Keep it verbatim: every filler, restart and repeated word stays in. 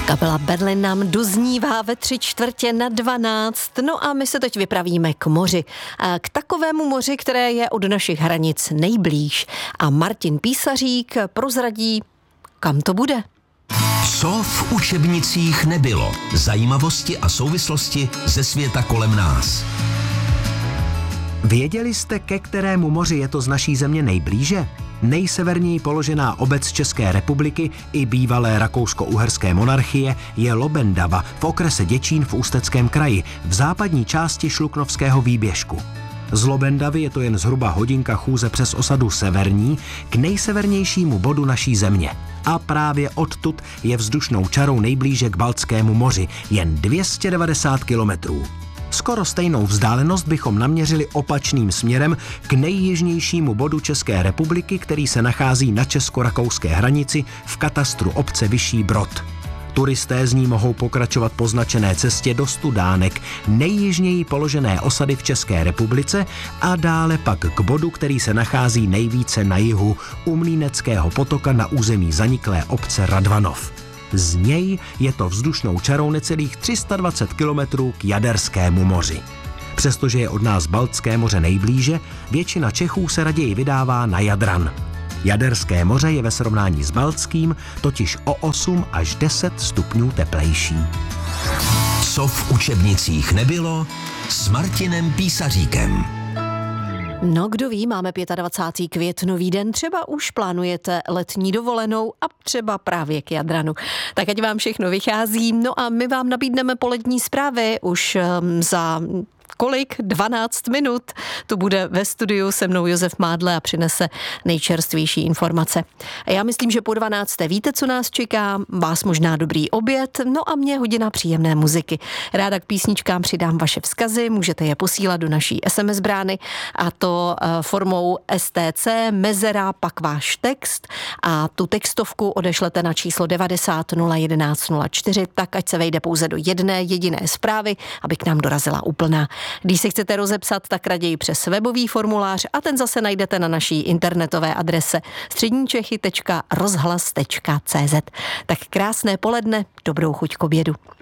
Kapela Berlin nám doznívá ve tři čtvrtě na dvanáct. No a my se teď vypravíme k moři. K takovému moři, které je od našich hranic nejblíž. A Martin Písařík prozradí, kam to bude. Co v učebnicích nebylo? Zajímavosti a souvislosti ze světa kolem nás. Věděli jste, ke kterému moři je to z naší země nejblíže? Nejseverněji položená obec České republiky i bývalé rakousko-uherské monarchie je Lobendava v okrese Děčín v Ústeckém kraji, v západní části Šluknovského výběžku. Z Lobendavy je to jen zhruba hodinka chůze přes osadu Severní k nejsevernějšímu bodu naší země. A právě odtud je vzdušnou čarou nejblíže k Baltskému moři, jen dvě stě devadesát kilometrů. Skoro stejnou vzdálenost bychom naměřili opačným směrem k nejjižnějšímu bodu České republiky, který se nachází na česko-rakouské hranici v katastru obce Vyšší Brod. Turisté z ní mohou pokračovat po značené cestě do Studánek, nejjižněji položené osady v České republice, a dále pak k bodu, který se nachází nejvíce na jihu, u Mlýneckého potoka na území zaniklé obce Radvanov. Z něj je to vzdušnou čarou necelých tři sta dvacet kilometrů k Jaderskému moři. Přestože je od nás Baltské moře nejblíže, většina Čechů se raději vydává na Jadran. Jaderské moře je ve srovnání s Baltským totiž o osm až deset stupňů teplejší. Co v učebnicích nebylo s Martinem Písaříkem. No, kdo ví, máme dvacátého pátého květnový den, třeba už plánujete letní dovolenou a třeba právě k Jadranu. Tak ať vám všechno vychází, no a my vám nabídneme polední zprávy už um, za... kolik? dvanáct minut. Tu bude ve studiu se mnou Josef Mádle a přinese nejčerstvější informace. A já myslím, že po dvanácté víte, co nás čeká, vás možná dobrý oběd, no a mě hodina příjemné muziky. Ráda k písničkám přidám vaše vzkazy, můžete je posílat do naší es em es brány, a to formou es té cé, mezera, pak váš text, a tu textovku odešlete na číslo devadesát nula jedenáct nula čtyři, tak ať se vejde pouze do jedné jediné zprávy, aby k nám dorazila úplná. Když se chcete rozepsat, tak raději přes webový formulář, a ten zase najdete na naší internetové adrese středníčechy tečka rozhlas tečka cé zet. Tak krásné poledne, dobrou chuť k obědu.